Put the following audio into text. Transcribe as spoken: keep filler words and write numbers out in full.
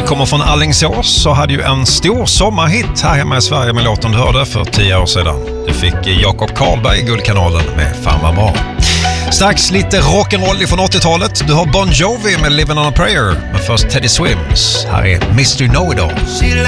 kommer från Alingsås så hade ju en stor sommarhit här hemma i Sverige med låten du hörde för tio år sedan. Det fick Jakob Karlberg i Guldkanalen med Fan vad bra. Strax lite rock'n'roll från åttiotalet. Du har Bon Jovi med Living on a Prayer. Men först Teddy Swims. Här är mister Know-It-All.